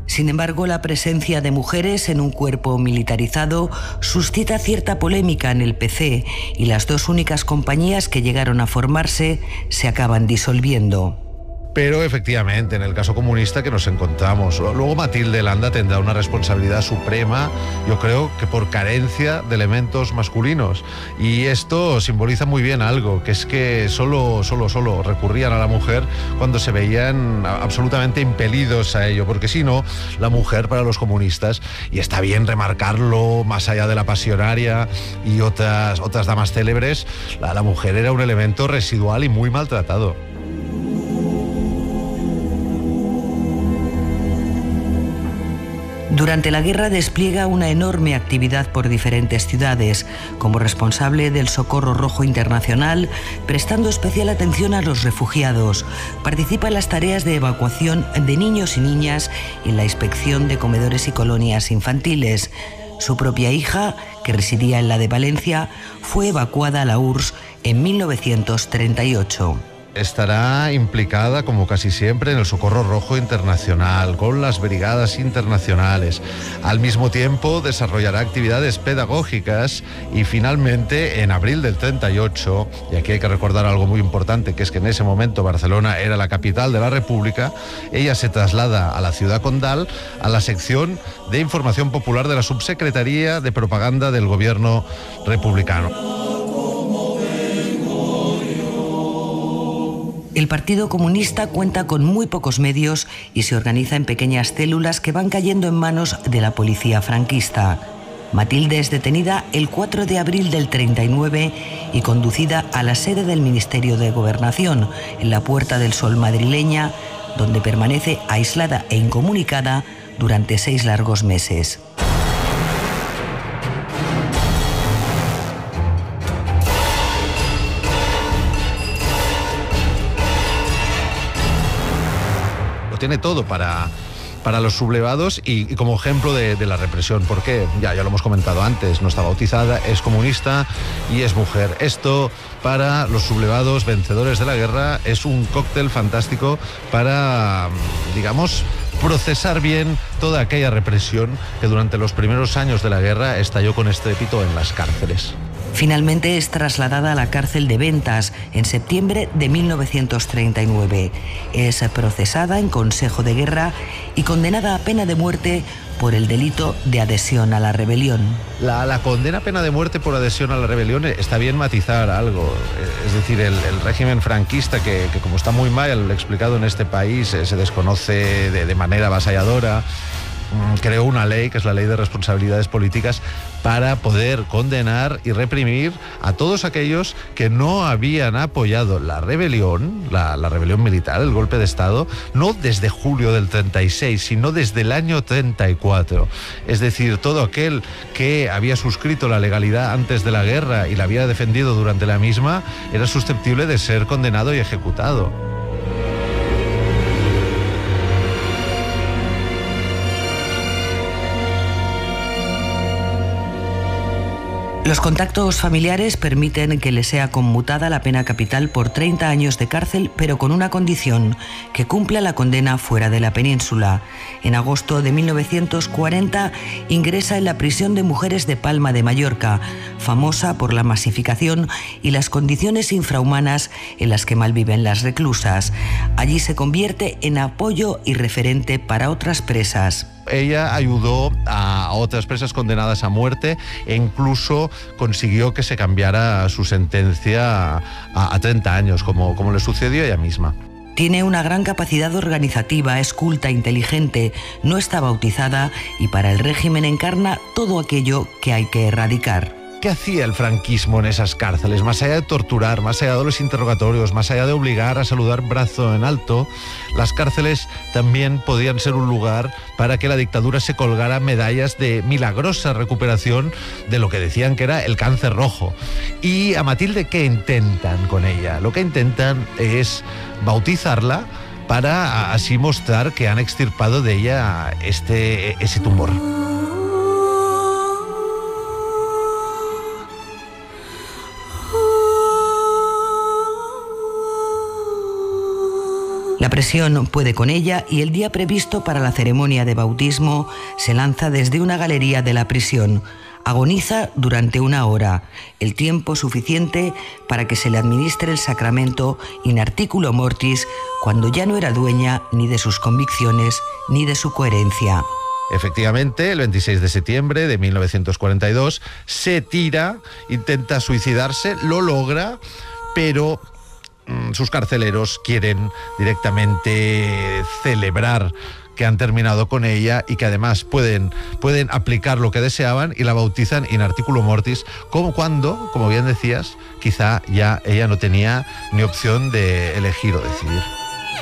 Sin embargo, la presencia de mujeres en un cuerpo militarizado suscita cierta polémica en el PC y las dos únicas compañías que llegaron a formarse se acaban disolviendo. Pero efectivamente, en el caso comunista que nos encontramos, luego Matilde Landa tendrá una responsabilidad suprema, yo creo que por carencia de elementos masculinos. Y esto simboliza muy bien algo, que es que solo recurrían a la mujer cuando se veían absolutamente impelidos a ello, porque si no, la mujer para los comunistas, y está bien remarcarlo más allá de la pasionaria y otras damas célebres, la mujer era un elemento residual y muy maltratado. Durante la guerra despliega una enorme actividad por diferentes ciudades, como responsable del Socorro Rojo Internacional, prestando especial atención a los refugiados. Participa en las tareas de evacuación de niños y niñas y en la inspección de comedores y colonias infantiles. Su propia hija, que residía en la de Valencia, fue evacuada a la URSS en 1938. Estará implicada, como casi siempre, en el Socorro Rojo Internacional, con las brigadas internacionales. Al mismo tiempo, desarrollará actividades pedagógicas y finalmente, en abril del 38, y aquí hay que recordar algo muy importante, que es que en ese momento Barcelona era la capital de la República, ella se traslada a la ciudad condal, a la sección de Información Popular de la Subsecretaría de Propaganda del Gobierno republicano. El Partido Comunista cuenta con muy pocos medios y se organiza en pequeñas células que van cayendo en manos de la policía franquista. Matilde es detenida el 4 de abril del 39 y conducida a la sede del Ministerio de Gobernación, en la Puerta del Sol madrileña, donde permanece aislada e incomunicada durante 6 largos meses. Tiene todo para los sublevados y como ejemplo de la represión. ¿Por qué? Ya lo hemos comentado antes, no está bautizada, es comunista y es mujer. Esto para los sublevados vencedores de la guerra es un cóctel fantástico para, digamos, procesar bien toda aquella represión que durante los primeros años de la guerra estalló con estrépito en las cárceles. Finalmente es trasladada a la cárcel de Ventas en septiembre de 1939. Es procesada en Consejo de Guerra y condenada a pena de muerte por el delito de adhesión a la rebelión. La condena a pena de muerte por adhesión a la rebelión está bien matizar algo. Es decir, el régimen franquista, que como está muy mal explicado en este país, se desconoce de manera avasalladora, creó una ley, que es la Ley de Responsabilidades Políticas, para poder condenar y reprimir a todos aquellos que no habían apoyado la rebelión, la rebelión militar, el golpe de Estado, no desde julio del 36, sino desde el año 34. Es decir, todo aquel que había suscrito la legalidad antes de la guerra y la había defendido durante la misma, era susceptible de ser condenado y ejecutado. Los contactos familiares permiten que le sea conmutada la pena capital por 30 años de cárcel, pero con una condición: que cumpla la condena fuera de la península. En agosto de 1940 ingresa en la prisión de mujeres de Palma de Mallorca, famosa por la masificación y las condiciones infrahumanas en las que malviven las reclusas. Allí se convierte en apoyo y referente para otras presas. Ella ayudó a otras presas condenadas a muerte e incluso consiguió que se cambiara su sentencia a 30 años, como le sucedió a ella misma. Tiene una gran capacidad organizativa, es culta, inteligente, no está bautizada y para el régimen encarna todo aquello que hay que erradicar. ¿Qué hacía el franquismo en esas cárceles? Más allá de torturar, más allá de los interrogatorios, más allá de obligar a saludar brazo en alto, las cárceles también podían ser un lugar para que la dictadura se colgara medallas de milagrosa recuperación de lo que decían que era el cáncer rojo. Y a Matilde, ¿qué intentan con ella? Lo que intentan es bautizarla para así mostrar que han extirpado de ella ese tumor. La La presión puede con ella y el día previsto para la ceremonia de bautismo se lanza desde una galería de la prisión. Agoniza durante 1 hora, el tiempo suficiente para que se le administre el sacramento in articulo mortis, cuando ya no era dueña ni de sus convicciones ni de su coherencia. Efectivamente, el 26 de septiembre de 1942 se tira, intenta suicidarse, lo logra, pero sus carceleros quieren directamente celebrar que han terminado con ella y que además pueden aplicar lo que deseaban y la bautizan in articulo mortis, como cuando, como bien decías, quizá ya ella no tenía ni opción de elegir o decidir.